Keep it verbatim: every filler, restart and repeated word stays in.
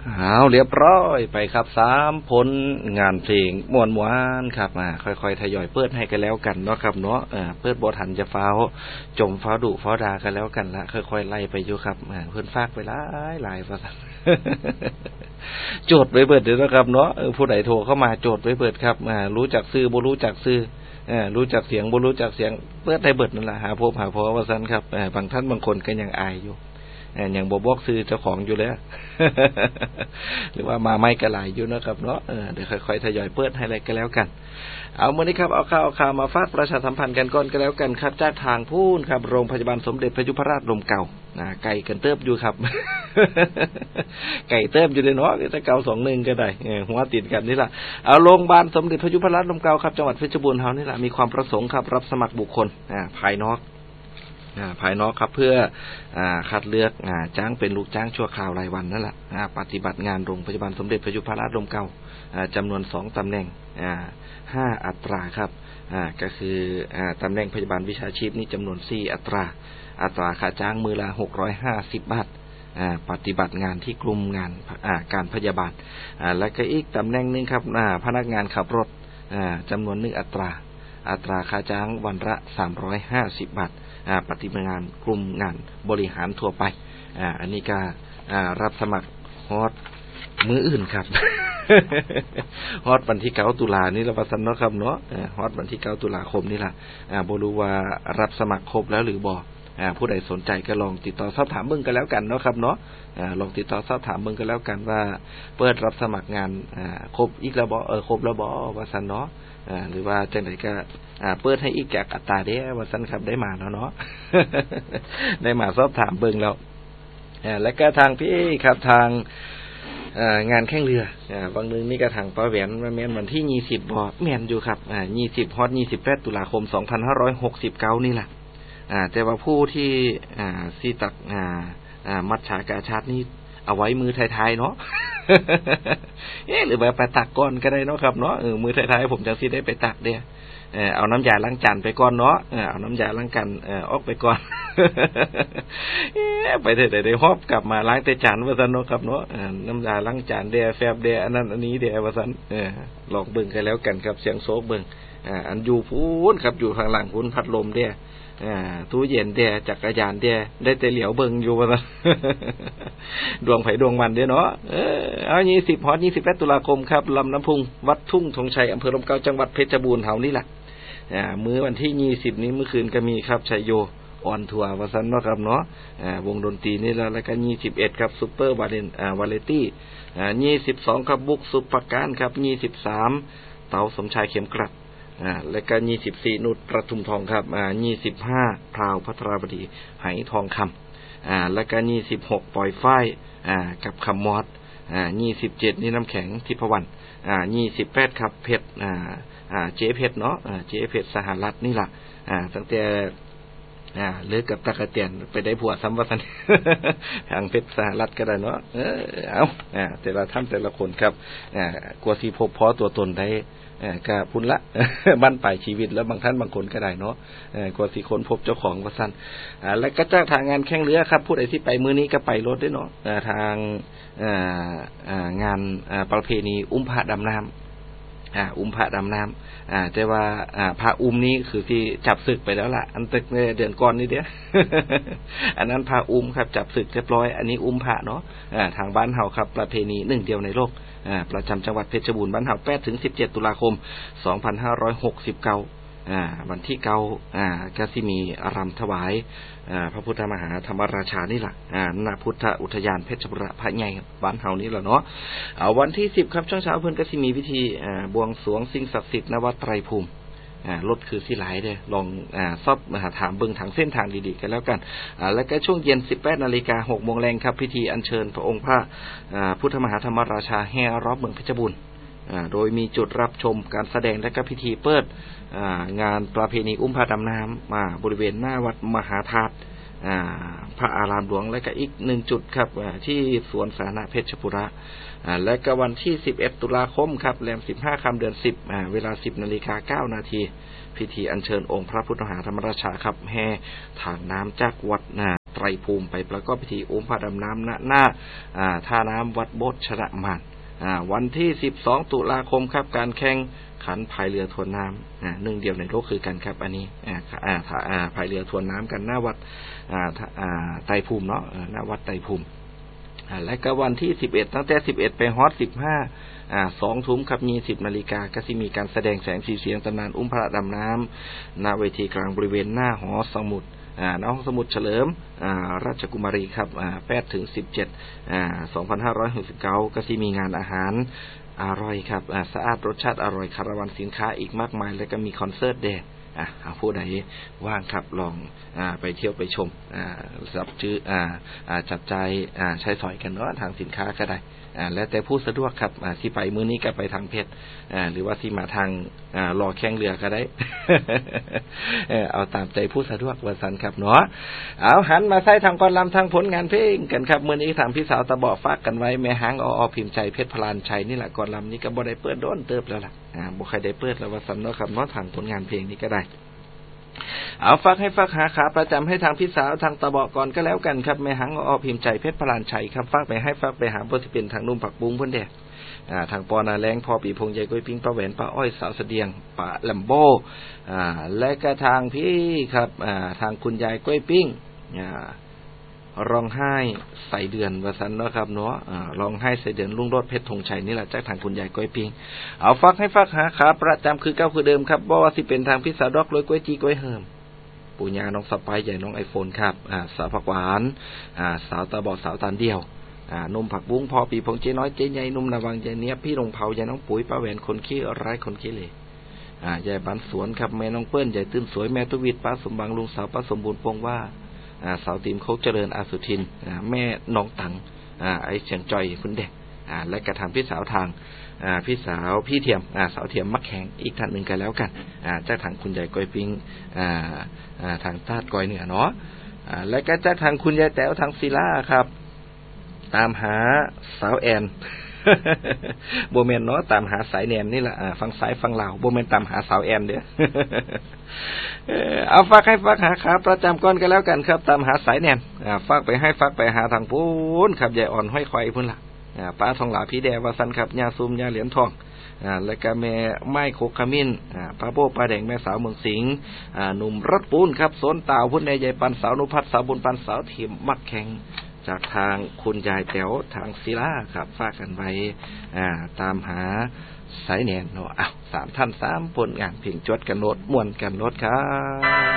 เอาเรียบร้อยไปครับสามผลงานเพลงม่วนๆครับมาค่อยๆทยอยเปิดให้กันแล้วกันเนาะครับเนาะเออเปิดบ่ทันจะฟ้าวจมฟ้าดุฟ้าดากันแล้วกันละค่อยๆไล่ไปอยู่ครับอ่าเพิ่นฝากไปหลายหลายว่าซั่น โจทย์ไว้เบิดเด้อนะครับเนาะเออผู้ใดโทรเข้ามาโจทย์ไว้เบิดครับอ่ารู้จักชื่อบ่รู้จักชื่อเออรู้จักเสียงบ่รู้จักเสียงเปิดให้เบิดนั่นล่ะหาพบหาพอว่าซั่นครับเออบางท่านบางคนก็ยังอายอยู่อย่างบ่บอกซื้อเจ้าของอยู่แล้ว หรือว่ามาไม่กระหลายอยู่นะครับเนาะเออเดี๋ยวค่อยๆทยอยเปิดให้อะไรกันแล้วกันเอามื้อนี้ครับเอาข่าวเอาข่าวมาฝากประชาสัมพันธ์กันก่อนก็แล้วกันครับจากทางพูนครับโรงพยาบาลสมเด็จพระยุพราชลมเก่าอ่าไก่กันเติบอยู่ครับ ไก่เติบอยู่เลยเนาะแต่เก่าสองหนึ่งก็ได้เออหัวติดกันนี่ล่ะเอาโรงพยาบาลสมเด็จพระยุพราชลมเก่าครับจังหวัดเพชรบูรณ์เฮานี่ล่ะมีความประสงค์ครับรับสมัครบุคคลอ่าภายนอกภายนอกครับเพื่อคัดเลือกจ้างเป็นลูกจ้างชั่วคราวรายวันนั่นแหละปฏิบัติงานโรงพยาบาลสมเด็จพระยุพราชลมเก่าจำนวนสองตำแหน่งห้าอัตราครับก็คือตำแหน่งพยาบาลวิชาชีพนี่จำนวนสี่อัตราอัตราค่าจ้างมือละหกร้อยห้าสิบบาทปฏิบัติงานที่กลุ่มงานการพยาบาลและก็อีกตำแหน่งนึงครับพนักงานขับรถจำนวนหนึ่งอัตราอัตราค่าจ้างวันละสามร้อยห้าสิบบาทปฏิบัติงานกลุ่มงานบริหารทั่วไปอ่าอันนี้ก็รับสมัครฮอดมืออื่นครับ ฮอดวันที่เก้าตุลานี่ละว่าซั่นเนาะครับเนาะฮอดวันที่เก้าตุลาคมนี่ล่ะอ่าบ่รู้ว่ารับสมัครครบแล้วหรือบ่อ่าผู้ใดสนใจก็ลองติดต่อสอบถามเบิ่งกันแล้วกันเนาะครับเนาะอ่าลองติดต่อสอบถามเบิ่งกันแล้วกันว่าเปิดรับสมัครงานอ่าครบอีกแล้วบ่เออครบแล้วบ่ว่าซั่นเนาะอ่าหรือว่าจังได๋ก็อ่าเปิดให้อีกจากอัตราเด้ว่าซั่นครับได้มาแล้วเนาะ ได้มาสอบถามเบิ่งแล้วอ่าแล้วก็ทางพี่ครับทางอ่างานแข่งเรืออ่าบางนึงนี่ก็ทางป้าแหวนว่าแม่นวันที่ยี่สิบบ่แม่นอยู่ครับอ่ายี่สิบฮอดยี่สิบแปดตุลาคมสองพันห้าร้อยหกสิบเก้านี่ล่ะอ่าแต่ว่าผู้ที่อ่าสิตักอ่าอ่ามัดฉากาชาตินี่เอาไว้มือท้ายๆเนาะ เอ๊ะหรือว่าไปตักก่อนก็ได้เนาะครับเนาะเออมือท้ายๆผมจังสิได้ไปตักเด้อเออเอาน้ำยาล้างจานไปก่อนเนาะเออเอาน้ำยาล้างกันเออออกไปก่อน เอ๊ะไปเถอะได้ฮอบกลับมาล้างแต่จานว่าซั่นเนาะครับเนาะเออน้ำยาล้างจานเด้อแฟบเด้ออันนั้นอันนี้เด้อว่าซั่นเออลองเบิ่งกันแล้วกันครับเสียงโซกเบิ่งอ่าอันอยู่พูนครับอยู่ข้างหลังพูนพัดลมเด้ออ่าตู้เย็นเด้อจักรยานเด้อได้แต่เหลียวเบิ่งอยู่ว่าซั่น ดวงไผดวงมันเด้อเนาะเออเอายี่สิบฮอดยี่สิบแปดตุลาคมครับลำน้ำพุงวัดทุ่งธงชัยอำเภอลมเก่าจังหวัดเพชรบูรณ์เฮานี่ล่ะอ่ามื้อวันที่ยี่สิบนี้เมื่อคืนก็มีครับชัยโยออนทัวร์ว่าซั่นเนาะครับเนาะอ่าวงดนตรีนี่แล้วแล้วก็ยี่สิบเอ็ดครับซุปเปอร์วาเลนอ่าวาเลตี้อ่ายี่สิบสองครับบุกสุภการครับยี่สิบสามเต๋าสมชายเข็มกลัดอ่าแล้วก็ยี่สิบสี่นุชประทุมทองครับอ่ายี่สิบห้าพราวภัทรบดีไหทองคำอ่าแล้วก็ยี่สิบหกปล่อยฝ้ายอ่ากับคำมอดอ่ายี่สิบเจ็ดนี่น้ำแข็งทิพวรรณอ่ายี่สิบแปดครับเพชรอ่าอ่าเจ๊เพชรเนาะอ่าเจ๊เพชรสหรัฐนี่ล่ะอ่าตั้งแต่อ่าเลิกกับตะกะเตียนไปได้ผัวซ้ำว่าซั่น ทางเพชรสหรัฐก็ได้เนาะเออเอาอ่าแต่ละท่านแต่ละคนครับอ่ากว่าสิพบพอตัวตนได้เอ่อก็พุ่นละ บั้นปลายชีวิตแล้วบางท่านบางคนก็ได้เนาะเอ่อกว่าสิคนพบเจ้าของว่าซั่นอ่าแล้วก็จ้างทางงานแข่งเรือครับผู้ใดที่ไปมื้อนี้ก็ไปรถด้วยเนาะอ่าทางอ่าอ่างานอ่าประเพณีอุ้มพระดำน้ำอ่าอุ้มพระดำน้ำอ่าแต่ว่าอ่าพระอุ้มนี้คือที่จับศึกไปแล้วล่ะอันตึกเดือนก่อนนี่เด้อ อันนั้นพระอุ้มครับจับศึกเรียบร้อยอันนี้อุ้มพระเนาะอ่าทางบ้านเฮาครับประเพณีหนึ่งเดียวในโลกอ่าประจำจังหวัดเพชรบูรณ์บ้านเฮาแปดถึงสิบเจ็ดตุลาคมสองพันห้าร้อยหกสิบเก้าอ่าวันที่เก้าอ่าก็สิมีอารำถวายอ่าพระพุทธมหาธรรมราชานี่ล่ะอ่าณพุทธอุทยานเพชรบุรีพระใหญ่บ้านเฮานี่ล่ะเนาะเอาวันที่สิบครับช่วงเช้าเพิ่นก็สิมีพิธีอ่าบวงสรวงสิ่งศักดิ์สิทธิ์ณวัดไตรภูมิอ่ารถคือสิหลายเด้อลองอ่าสอบมาหาถามเบิ่งทางเส้นทางดีๆกันแล้วกันอ่าแล้วก็ช่วงเย็น สิบแปดนาฬิกา หกโมงแลงครับพิธีอัญเชิญพระองค์พระอ่าพุทธมหาธรรมราชาแห่รอบเมืองเพชรบูรณ์อ่าโดยมีจุดรับชมการแสดงและก็พิธีเปิดอ่างานประเพณีอุ้มพระดำน้ำมาบริเวณหน้าวัดมหาธาตุอ่าพระอารามหลวงและก็อีกหนึ่งจุดครับที่สวนสาธารณะเพชรบุรีอ่าและก็วันที่สิบเอ็ดตุลาคมครับแรมสิบห้าค่ำเดือนสิบอ่าเวลา สิบนาฬิกาเก้านาทีพิธีอัญเชิญองค์พระพุทธมหาธรรมราชาครับแห่ทางน้ำจากวัดนาไตรภูมิไปประกอบพิธีอุ้มพระดำน้ำณหน้าท่าน้ำวัดโบสถ์ชนะมานวันที่สิบสองตุลาคมครับการแข่งขันพายเรือทวนน้ำหนึ่งเดียวในโลกคือกันครับอันนี้พายเรือทวนน้ำกันหน้าวัดไตรภูมิเนาะหน้าวัดไตรภูมิและก็วันที่สิบเอ็ดตั้งแต่สิบเอ็ดไปฮอดสิบห้าอ่าสองทุ่มครับมีสิบนาฬิกาก็สิมีการแสดงแสงสีเสียงตำนานอุ้มพระดำน้ำณเวทีกลางบริเวณหน้าหอสมุดอ่าณห้องสมุดเฉลิมอ่าราชกุมารีครับอ่าแปดถึงสิบเจ็ดอ่าสองพันห้าร้อยหกสิบเก้าก็สิมีงานอาหารอร่อยครับอ่าสะอาดรสชาติอร่อยคาราวานสินค้าอีกมากมายแล้วก็มีคอนเสิร์ตแดดอ่ะผู้ใดว่างครับลองอ่าไปเที่ยวไปชมอ่าจับจื้ออ่าอ่าจับใจอ่าใช้สอยกันเนาะทางสินค้าก็ได้อ่าแล้วแต่ผู้สะดวกครับอ่าที่ไปมื้อนี้ก็ไปทางเพชรอ่าหรือว่าที่มาทางอ่ารอแข่งเรือก็ได้ เออเอาตามใจผู้สะดวกว่าซั่นครับเนาะเอาหันมาใส่ทางก่อนลำทางผลงานเพลงกันครับมื้อนี้ทางพี่สาวตะเบาะฝากกันไว้แม่หางออพิมพ์ใจเพชรพลานชัยนี่แหละก่อนลำนี้ก็บ่ได้เปิดโดนเติบแล้วล่ะอ่าบ่ใครได้เปิดแล้วว่าซั่นเนาะครับเนาะทางผลงานเพลงนี้ก็ได้เอาฝากให้ฝากหาขาประจำให้ทางพี่สาวทางตะเบาะก่อนก็แล้วกันครับแม่หังออพิมพ์ใจเพชรพลานชัยครับฝากไปให้ฝากไปหาบ่สิเป็นทางนุ่มผักบุ้งเพิ่นเด้อ่าทางปอนาแรงพอปีพงใหญ่ก้อยปิ้งป้าแหวนป้าอ้อยสาวเสดียงป้าลัมโบอ่าและก็ทางพี่ครับอ่าทางคุณยายก้อยปิ้งอ่าร้องไห้ใส่เดือนว่าซั่นเนาะครับเนาะอ่าร้องไห้ใส่เดือนลุงโรดเพชรธงชัยนี่แหละจากทางคุณยายก้อยปิ้งเอาฝากให้ฝากหาขาประจำคือเก่าคือเดิมครับบ่ว่าสิเป็นทางพี่สาวดอกลอยก้อยจีก้อยเฮิมปู่ย่าน้องสไปใหญ่น้องไอโฟนครับอ่าสาวผักหวานอ่าสาวตาบอดสาวตาเดียวอ่านมผักบุ้งพอปีพงเจ๊น้อยเจ๊ใหญ่นุ่มระวังใจเนี้ยพี่ลงเผาใหญ่น้องปุ๋ยป้าแหวนคนขี้ร้ายคนขี้เหร่อ่าใหญ่บ้านสวนครับแม่น้องเปิ้ลใหญ่ตื่นสวยแม่ตุวิทย์ป้าสมบังลุงสาวป้าสมบูรณ์ปงว่าอ่าสาวติมโคกเจริญอาสุทินอ่าแม่น้องตังอ่าไอเฉียงจอยคุณเด็กอ่าและกระทำพี่สาวทางอ่าพี่สาวพี่เทียมอ่าสาวเทียมมักแข็งอีกท่านหนึ่งกันแล้วกันอ่าจากทางคุณยายก้อยปิ้งอ่าอ่าทางตาดก้อยเหนือเนาะอ่าและก็จากทางคุณยายแต๋วทางศิลาครับตามหาสาวแอนโบเมนเนาะตามหาสายแนนนี่แหละฟังสายฟังลาวโบเมนตามหาสาวแอนเด้อ เอาฝากให้ฝากหาขาประจำก่อนกันแล้วกันครับตามหาสายแนนฝากไปให้ฝากไปหาทางพูนครับยายอ่อนห้อยควายพุ่นละป้าทองหลาพี่แดวาสันครับยาซุมยาเหรียญทองและก็แม่ไม้โคกขมิ้นป้าโบป้าแดงแม่สาวเมืองสิงห์หนุ่มรัดปูนครับสนตาวพุ่นในใหญ่ปันสาวนุพัฒน์สาวบุญปันสาวเทียมมักแข่งจากทางคุณยายแต๋วทางศิลาครับฝากกันไว้ตามหาสายแนนเนาะอ้าวสามท่านสามผลงานเพลงจดกันโนดม่วนกันโนดครับ